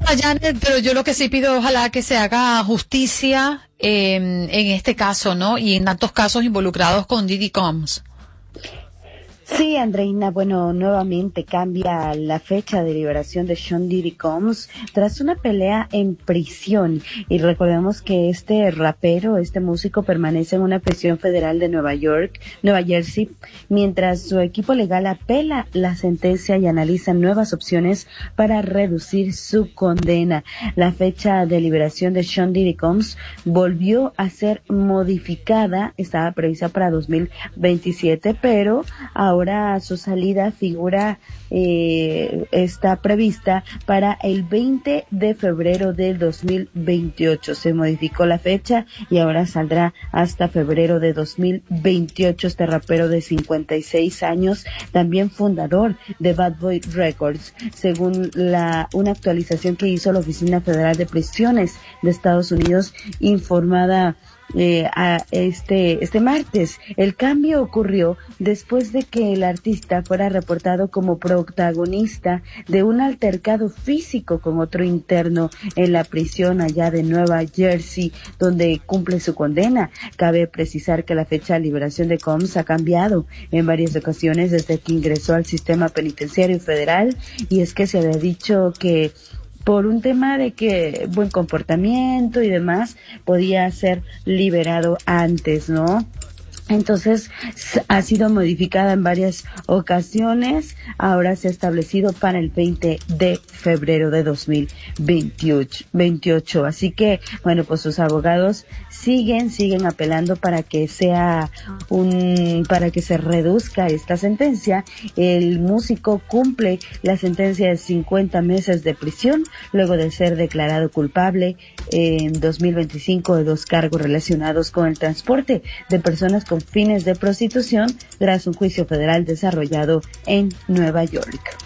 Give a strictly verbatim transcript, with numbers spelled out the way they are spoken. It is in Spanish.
Janet, pero yo lo que sí pido, ojalá que se haga justicia eh, en este caso, ¿no? Y en tantos casos involucrados con Diddy Combs. Sí, Andreina, bueno, nuevamente cambia la fecha de liberación de Sean Diddy Combs tras una pelea en prisión. Y recordemos que este rapero, este músico, permanece en una prisión federal de Nueva York, Nueva Jersey, mientras su equipo legal apela la sentencia y analiza nuevas opciones para reducir su condena. La fecha de liberación de Sean Diddy Combs volvió a ser modificada, estaba prevista para dos mil veintisiete, pero ahora Ahora su salida figura, eh, está prevista para el veinte de febrero del dos mil veintiocho. Se modificó la fecha y ahora saldrá hasta febrero de dos mil veintiocho. Este rapero de cincuenta y seis años, también fundador de Bad Boy Records, según la una actualización que hizo la Oficina Federal de Prisiones de Estados Unidos, informada Eh, a este este martes. El cambio ocurrió después de que el artista fuera reportado como protagonista de un altercado físico con otro interno en la prisión allá de Nueva Jersey, donde cumple su condena. Cabe precisar que la fecha de liberación de Combs ha cambiado en varias ocasiones desde que ingresó al sistema penitenciario federal, y es que se había dicho que por un tema de que buen comportamiento y demás, podía ser liberado antes, ¿no? Entonces, ha sido modificada en varias ocasiones. Ahora se ha establecido para el veinte de febrero de dos mil veintiocho. Así que, bueno, pues sus abogados siguen, siguen apelando para que sea un, para que se reduzca esta sentencia. El músico cumple la sentencia de cincuenta meses de prisión, luego de ser declarado culpable en dos mil veinticinco de dos cargos relacionados con el transporte de personas con fines de prostitución tras un juicio federal desarrollado en Nueva York.